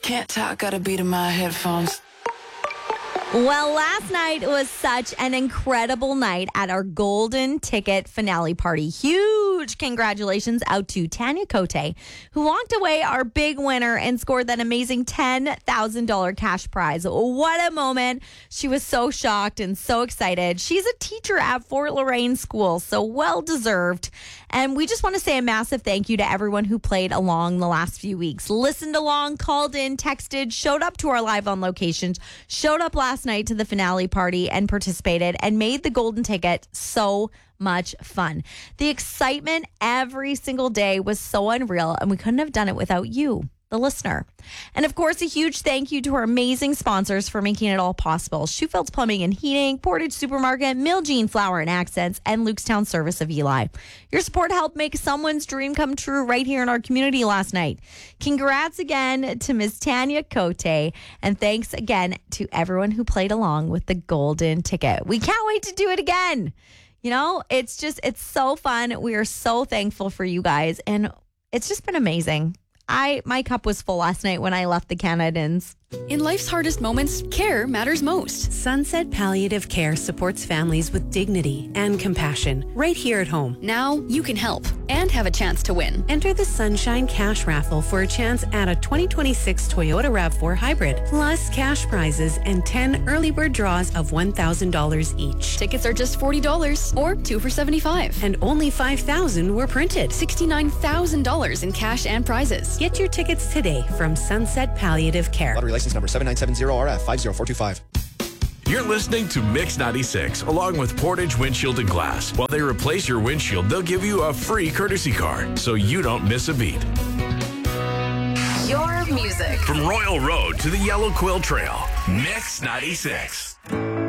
Can't talk, got a beat in my headphones. Well, last night was such an incredible night at our Golden Ticket finale party. Huge congratulations out to Tanya Cote, who walked away our big winner and scored that amazing $10,000 cash prize. What a moment. She was so shocked and so excited. She's a teacher at Fort Loraine School, so well deserved. And we just want to say a massive thank you to everyone who played along the last few weeks, listened along, called in, texted, showed up to our live on locations, showed up last night to the finale party and participated and made the Golden Ticket so much fun. The excitement every single day was so unreal, and we couldn't have done it without you, the listener. And of course, a huge thank you to our amazing sponsors for making it all possible. Schufeld's Plumbing and Heating, Portage Supermarket, Miljean Flower and Accents, and Lukestown Service of Eli. Your support helped make someone's dream come true right here in our community last night. Congrats again to Ms. Tanya Cote, and thanks again to everyone who played along with the Golden Ticket. We can't wait to do it again. You know, it's so fun. We are so thankful for you guys, and it's just been amazing. My cup was full last night when I left the Canadians. In life's hardest moments, care matters most. Sunset Palliative Care supports families with dignity and compassion right here at home. Now you can help and have a chance to win. Enter the Sunshine Cash Raffle for a chance at a 2026 Toyota RAV4 Hybrid, plus cash prizes and 10 early bird draws of $1,000 each. Tickets are just $40 or 2 for $75. And only 5,000 were printed. $69,000 in cash and prizes. Get your tickets today from Sunset Palliative Care. Lottery license number 7970RF 50425. You're listening to Mix 96 along with Portage Windshield and Glass. While they replace your windshield, they'll give you a free courtesy car so you don't miss a beat. Your music. From Royal Road to the Yellow Quill Trail, Mix 96.